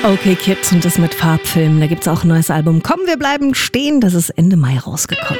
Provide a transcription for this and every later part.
Okay Kids und das mit Farbfilmen, da gibt's auch ein neues Album. Komm, wir bleiben stehen, das ist Ende Mai rausgekommen.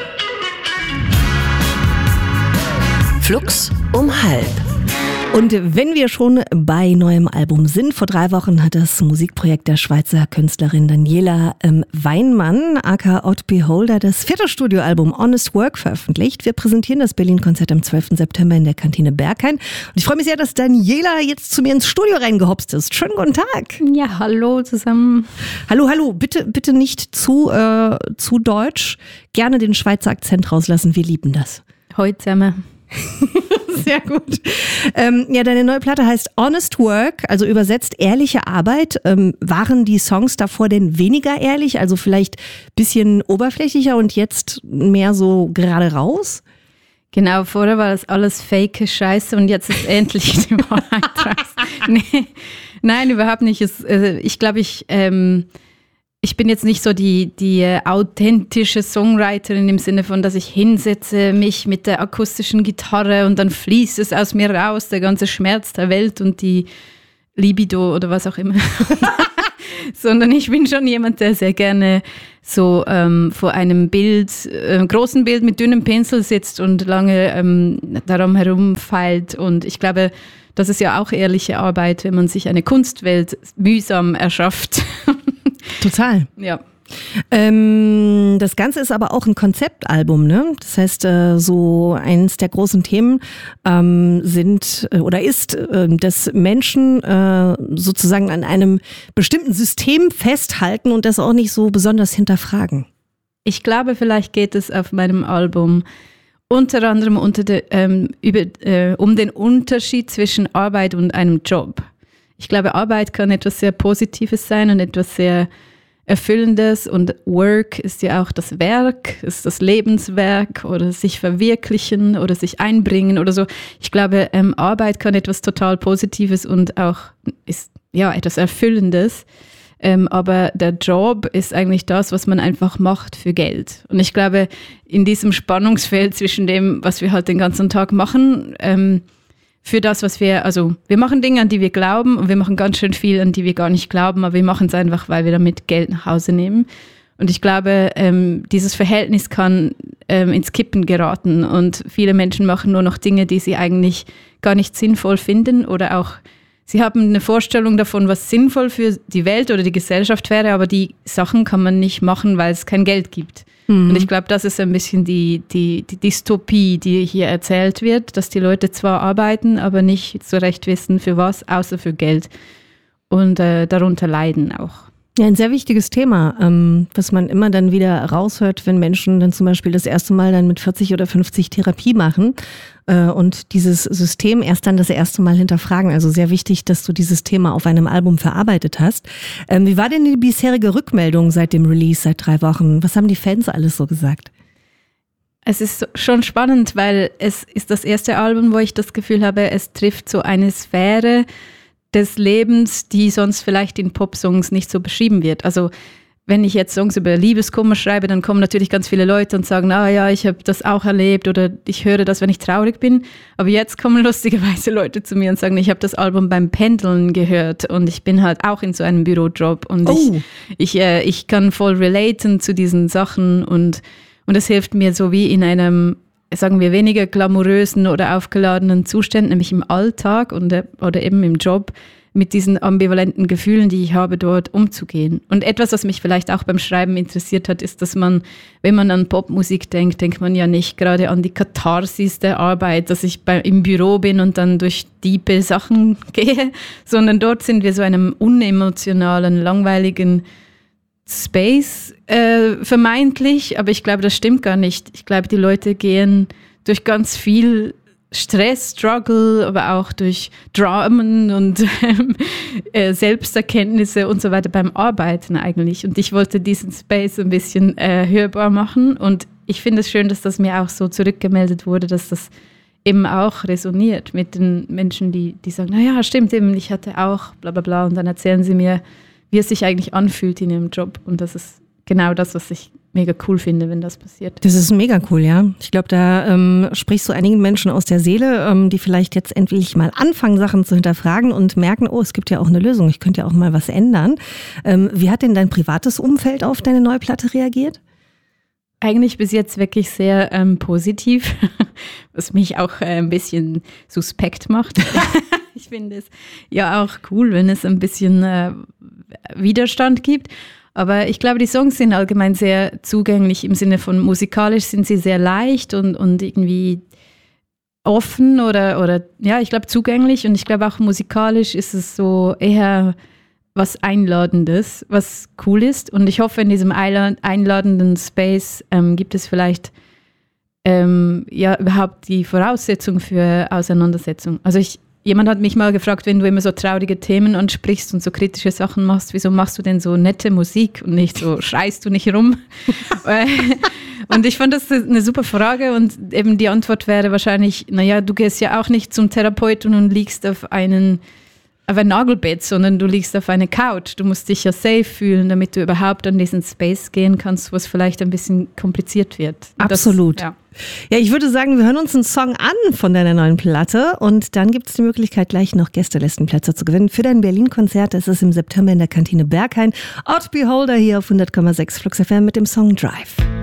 Flux um 12:30. Und wenn wir schon bei neuem Album sind, vor 3 Wochen hat das Musikprojekt der Schweizer Künstlerin Daniela Weinmann, aka Odd Beholder, das 4. Studioalbum Honest Work veröffentlicht. Wir präsentieren das Berlin-Konzert am 12. September in der Kantine Berghain. Und ich freue mich sehr, dass Daniela jetzt zu mir ins Studio reingehopst ist. Schönen guten Tag. Ja, hallo zusammen. Hallo. Bitte nicht zu deutsch. Gerne den Schweizer Akzent rauslassen. Wir lieben das. Heute zusammen. Sehr gut. Ja, deine neue Platte heißt Honest Work, also übersetzt ehrliche Arbeit. Waren die Songs davor denn weniger ehrlich, also vielleicht ein bisschen oberflächlicher und jetzt mehr so gerade raus? Genau, vorher war das alles fake Scheiße und jetzt ist endlich die Wahrheit raus. Nein, überhaupt nicht. Ich glaube, ich bin jetzt nicht so die authentische Songwriterin im Sinne von, dass ich hinsetze mich mit der akustischen Gitarre und dann fließt es aus mir raus, der ganze Schmerz der Welt und die Libido oder was auch immer. Sondern ich bin schon jemand, der sehr gerne so vor einem großen Bild mit dünnem Pinsel sitzt und lange darum herumfeilt. Und ich glaube, das ist ja auch ehrliche Arbeit, wenn man sich eine Kunstwelt mühsam erschafft. Total. Ja. Das Ganze ist aber auch ein Konzeptalbum, ne? Das heißt, so eins der großen Themen ist, dass Menschen sozusagen an einem bestimmten System festhalten und das auch nicht so besonders hinterfragen. Ich glaube, vielleicht geht es auf meinem Album unter anderem um den Unterschied zwischen Arbeit und einem Job. Ich glaube, Arbeit kann etwas sehr Positives sein und etwas sehr Erfüllendes und Work ist ja auch das Werk, ist das Lebenswerk oder sich verwirklichen oder sich einbringen oder so. Ich glaube, Arbeit kann etwas total Positives und auch ist ja etwas Erfüllendes. Aber der Job ist eigentlich das, was man einfach macht für Geld. Und ich glaube, in diesem Spannungsfeld zwischen dem, was wir halt den ganzen Tag machen, für das, was wir machen Dinge, an die wir glauben und wir machen ganz schön viel, an die wir gar nicht glauben, aber wir machen es einfach, weil wir damit Geld nach Hause nehmen. Und ich glaube, dieses Verhältnis kann ins Kippen geraten und viele Menschen machen nur noch Dinge, die sie eigentlich gar nicht sinnvoll finden oder auch sie haben eine Vorstellung davon, was sinnvoll für die Welt oder die Gesellschaft wäre, aber die Sachen kann man nicht machen, weil es kein Geld gibt. Und ich glaube, das ist ein bisschen die Dystopie, die hier erzählt wird, dass die Leute zwar arbeiten, aber nicht so recht wissen, für was, außer für Geld. Und darunter leiden auch. Ja, ein sehr wichtiges Thema, was man immer dann wieder raushört, wenn Menschen dann zum Beispiel das erste Mal dann mit 40 oder 50 Therapie machen und dieses System erst dann das erste Mal hinterfragen. Also sehr wichtig, dass du dieses Thema auf einem Album verarbeitet hast. Wie war denn die bisherige Rückmeldung seit dem Release, seit 3 Wochen? Was haben die Fans alles so gesagt? Es ist schon spannend, weil es ist das erste Album, wo ich das Gefühl habe, es trifft so eine Sphäre des Lebens, die sonst vielleicht in Popsongs nicht so beschrieben wird. Also wenn ich jetzt Songs über Liebeskummer schreibe, dann kommen natürlich ganz viele Leute und sagen, ja, ich habe das auch erlebt oder ich höre das, wenn ich traurig bin. Aber jetzt kommen lustigerweise Leute zu mir und sagen, ich habe das Album beim Pendeln gehört und ich bin halt auch in so einem Bürojob und ich kann voll relaten zu diesen Sachen und es hilft mir so wie in einem, sagen wir, weniger glamourösen oder aufgeladenen Zustand, nämlich im Alltag oder eben im Job, mit diesen ambivalenten Gefühlen, die ich habe, dort umzugehen. Und etwas, was mich vielleicht auch beim Schreiben interessiert hat, ist, dass man, wenn man an Popmusik denkt, denkt man ja nicht gerade an die Katharsis der Arbeit, dass ich im Büro bin und dann durch tiefe Sachen gehe, sondern dort sind wir so einem unemotionalen, langweiligen Space vermeintlich, aber ich glaube, das stimmt gar nicht. Ich glaube, die Leute gehen durch ganz viel Stress, Struggle, aber auch durch Dramen und Selbsterkenntnisse und so weiter beim Arbeiten eigentlich. Und ich wollte diesen Space ein bisschen hörbar machen und ich finde es schön, dass das mir auch so zurückgemeldet wurde, dass das eben auch resoniert mit den Menschen, die sagen, naja, stimmt eben, ich hatte auch bla bla bla und dann erzählen sie mir, wie es sich eigentlich anfühlt in ihrem Job und das ist genau das, was ich mega cool finde, wenn das passiert. Das ist mega cool, ja. Ich glaube, da sprichst du einigen Menschen aus der Seele, die vielleicht jetzt endlich mal anfangen, Sachen zu hinterfragen und merken, oh, es gibt ja auch eine Lösung, ich könnte ja auch mal was ändern. Wie hat denn dein privates Umfeld auf deine neue Platte reagiert? Eigentlich bis jetzt wirklich sehr positiv, was mich auch ein bisschen suspekt macht. Ich finde es ja auch cool, wenn es ein bisschen Widerstand gibt. Aber ich glaube, die Songs sind allgemein sehr zugänglich im Sinne von musikalisch sind sie sehr leicht und irgendwie offen oder ja, ich glaube zugänglich. Und ich glaube auch musikalisch ist es so eher was Einladendes, was cool ist. Und ich hoffe, in diesem einladenden Space gibt es vielleicht überhaupt die Voraussetzung für Auseinandersetzung. Also jemand hat mich mal gefragt, wenn du immer so traurige Themen ansprichst und so kritische Sachen machst, wieso machst du denn so nette Musik und nicht so, schreist du nicht rum? Und ich fand das eine super Frage und eben die Antwort wäre wahrscheinlich, naja, du gehst ja auch nicht zum Therapeuten und liegst auf ein Nagelbett, sondern du liegst auf einer Couch. Du musst dich ja safe fühlen, damit du überhaupt an diesen Space gehen kannst, wo es vielleicht ein bisschen kompliziert wird. Absolut. Ja, ich würde sagen, wir hören uns einen Song an von deiner neuen Platte und dann gibt es die Möglichkeit, gleich noch Gästelistenplätze zu gewinnen. Für dein Berlin-Konzert ist es im September in der Kantine Berghain. Out Beholder hier auf 100,6 Flux FM mit dem Song Drive.